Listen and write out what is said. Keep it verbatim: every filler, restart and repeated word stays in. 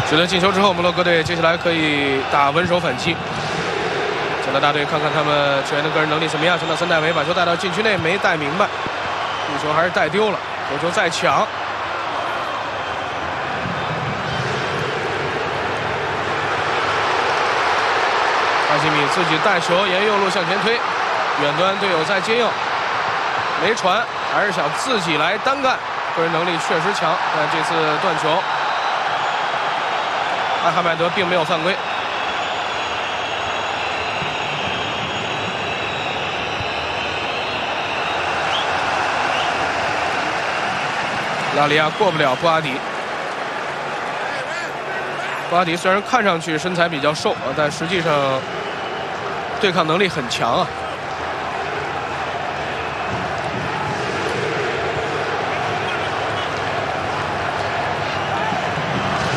取得进球之后，摩洛哥队接下来可以打稳守反击。加拿大队看看他们球员的个人能力怎么样。现在森戴维把球带到禁区内，没带明白，这球还是带丢了。有球再抢。哈基米自己带球沿右路向前推，远端队友在接应，没传，还是想自己来单干，个人能力确实强，但这次断球。 艾哈迈德并没有犯规。拉里亚过不了布阿迪。布阿迪虽然看上去身材比较瘦啊，但实际上对抗能力很强啊。